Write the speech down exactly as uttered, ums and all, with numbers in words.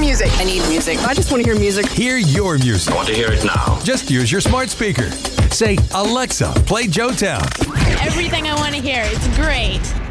music. I need music. I just want to hear music. Hear your music. I want to hear it now. Just use your smart speaker. Say, Alexa, play Joetown. Everything I want to hear. It's great.